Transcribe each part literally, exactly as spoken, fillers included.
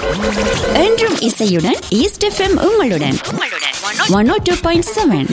என்றும் இசையுடன் east FM உங்களுடன் one O two point seven.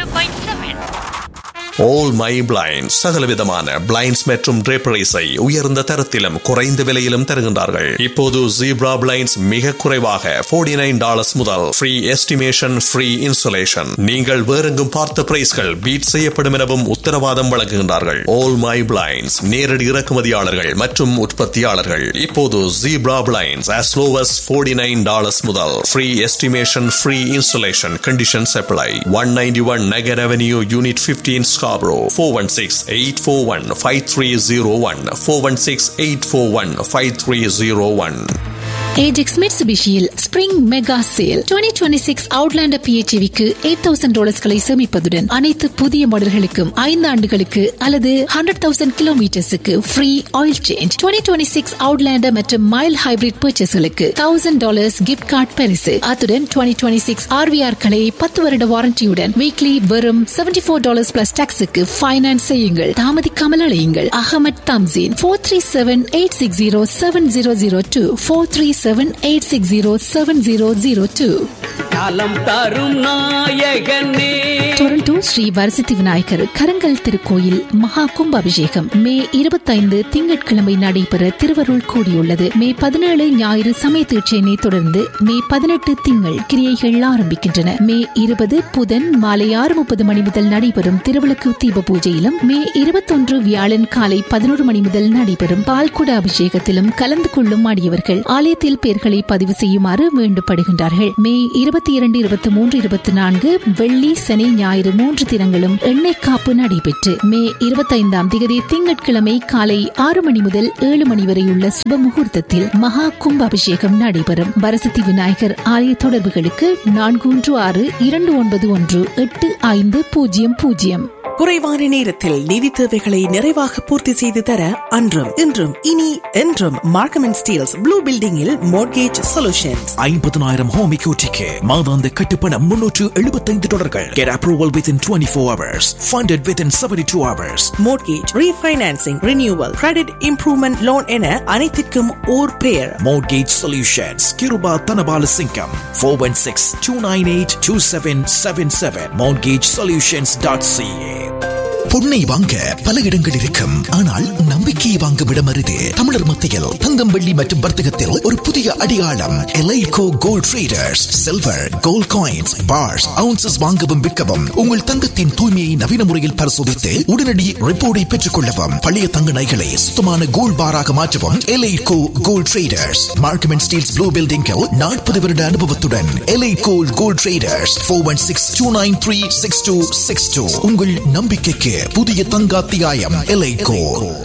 All My Blinds சகலவிதமான பிளைண்ட்ஸ் மற்றும் draperies-ஐ உயர்ந்த தரத்திலும் குறைந்த விலையிலும் தருகின்றார்கள். இப்போது Zebra Blinds மிக குறைவாக forty-nine dollars முதல் free estimation, free installation. நீங்கள் வேறெங்கும் பார்த்த பிரைஸ்கள் பீட் செய்யப்படும் எனவும் உத்தரவாதம் வழங்குகின்றார்கள். All My Blinds நேரடி இறக்குமதியாளர்கள் மற்றும் உற்பத்தியாளர்கள். இப்போது Zebra Blinds as low as forty-nine dollars முதல் free estimation, free installation. Conditions apply. one ninety-one Nagar Avenue, Unit fifteen, Scarborough. four one six, eight four one, five three zero one. four one six, eight four one, five three zero one. Ajax மிட்சுபிஷியில் spring mega sale twenty twenty-six Outlander P H E V-க்கு eight thousand டாலர்ஸ்களை சேமிப்பதுடன் அனைத்து புதிய மாடல்களுக்கும் ஐந்து ஆண்டுகளுக்கு அல்லது one hundred thousand கிலோமீட்டர்ஸுக்கு free oil change. twenty twenty-six Outlander மற்றும் mile hybrid பர்ச்சேஸ்களுக்கு one thousand dollars gift card பரிசு. அத்துடன் twenty twenty-six R V R-களை பத்து வருட வாரண்டியுடன் வீக்லி வெறும் seventy-four டாலர்ஸ் பிளஸ் டாக்ஸுக்கு ஃபைனான்ஸ் செய்யுங்கள். தாமதிக்காமல் அழையுங்கள். Ahmed Thamseen four three seven, eight six zero, seven zero zero two four three seven, eight six zero, seven zero zero two. காலம் தரும் நாயகனே. டொரண்டோ ஸ்ரீ வரசித்தி விநாயகர் கரங்கல் திருக்கோயில் மகா கும்பாபிஷேகம் மே இருபத்தைந்து திங்கட்கிழமை நடைபெற திருவருள் கூடியுள்ளது. மே பதினேழு ஞாயிறு சமய தீட்சையினை தொடர்ந்து மே பதினெட்டு திங்கள் கிரியைகள் ஆரம்பிக்கின்றன. மே இருபது புதன் மாலை ஆறு முப்பது மணி முதல் நடைபெறும் திருவிளக்கு தீப பூஜையிலும் மே இருபத்தொன்று வியாழன் காலை பதினோரு மணி முதல் நடைபெறும் பால்குட அபிஷேகத்திலும் கலந்து கொள்ளும் ஆடியவர்கள் ஆலயத்தில் பெயர்களை பதிவு செய்யுமாறு வேண்டப்படுகின்றார்கள். மே இருபத்தி இரண்டு இருபத்தி மூன்று இருபத்தி நான்கு வெள்ளி சனி ஞாயிறு மூன்று தினங்களும் எண்ணெய் காப்பு நடைபெற்று மே இருபத்தைந்தாம் திகதி திங்கட்கிழமை காலை ஆறு மணி முதல் ஏழு மணி வரை உள்ள சுப முகூர்த்தத்தில் மகா கும்ப அபிஷேகம் நடைபெறும். வரசித்தி விநாயகர் ஆலய தொடர்புகளுக்கு நான்கு ஒன்று ஆறு இரண்டு ஒன்பது ஒன்று எட்டு ஐந்து பூஜ்ஜியம் பூஜ்ஜியம். குறைவான நேரத்தில் நிதி தேவைகளை நிறைவாக பூர்த்தி செய்து தர அன்றும் இன்றும் இனி என்றும் மார்க்கம் அண்ட் ஸ்டீல்ஸ் ப்ளூ பில்டிங்கில் மோர்கேஜ் சொல்யூஷன்ஸ். ஐம்பதனாயிரம் ஹோம் எக்யூட்டிக்கு மாதாந்த கட்டுப்பணம் முன்னூற்று எழுபத்தைந்து டாலர்கள். Get approval within twenty-four hours. Funded within seventy-two hours. Mortgage, refinancing, renewal, credit improvement loan என அனைத்திற்கும் ஓர் பெயர். Mortgage Solutions. Kiruba Tanabala Singham. four one six, two nine eight, two seven seven seven. mortgage solutions dot c a. பொன்னை வாங்க பல இடங்கள் இருக்கும், ஆனால் நம்பிக்கையை வாங்க விடம் அரிது. தமிழர் மத்தியில் தங்கம் வெள்ளி மற்றும் வர்த்தகத்தில் ஒரு புதிய அடையாளம் எலைகோ gold traders. Silver gold coins parse ounces வாங்கவும் விற்கவும், உங்கள் தங்கத்தின் தூய்மையை நவீன முறையில் பரிசோதித்து உடனடி ரிப்போர்ட்டை பெற்றுக் கொள்ளவும், பழைய தங்க நகைகளை சுத்தமான கோல்ட் பாராக மாற்றவும் எலைகோ gold traders. Markham and Steeles blue பில்டிங்கில் நாற்பது வருட அனுபவத்துடன் எலைகோ gold traders. Four one six two nine three six two six two. உங்கள் நம்பிக்கைக்கு புதிய தங்காத்தியாயம் எலைகோ.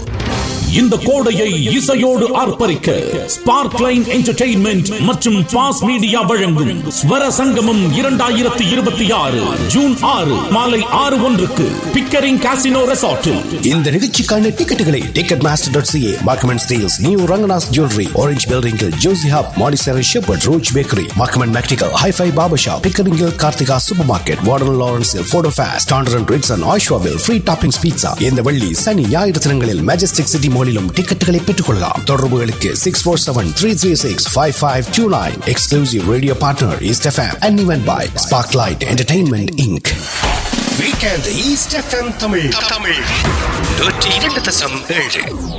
இந்த கோடையை இசையோடு ஆர்ப்பரிக்க ஸ்பார்க்லைன் என்டர்டெயின்மெண்ட் மற்றும் பாஸ் மீடியா வழங்கும் ஸ்வர சங்கமம் இரண்டாயிரத்தி இருபத்தி ஆறு ஜூன் ஆறு மாலை ஆறு ஒன்றுக்கு பிக்கரிங் காசினோ ரெசார்ட்டில். இந்த நிகழ்ச்சிக்கான டிக்கெட்டுகளை ticket master dot C A, மார்க்கமன் Steeles, new Ranganath jewellery, orange பில்டிங்கில் Joshi hub, மாடிசேரி shepherd, roach bakery, மார்க்கமன் மெக்டிக்கல், hi-fi barber shop, பிக்கரிங்கில் Karthika super market, warden லாரன்ஸில் photo faced, standard and Ritz and ஆஷ்வாவில் free toppings pizza. இந்த வெள்ளி சனி ஞாயிறு தினங்களில் மெஜஸ்டிக் சிட்டி மாலிலும் டிக்கெட்டுகளை பெற்றுக் கொள்ளலாம். தொடர்புகளுக்கு six four seven three three six five five two nine. Exclusive radio partner east FM and event by Sparklight entertainment Inc. Weekend east FM Tamil Tamil நூற்றி இரண்டு தசம் ஏழு.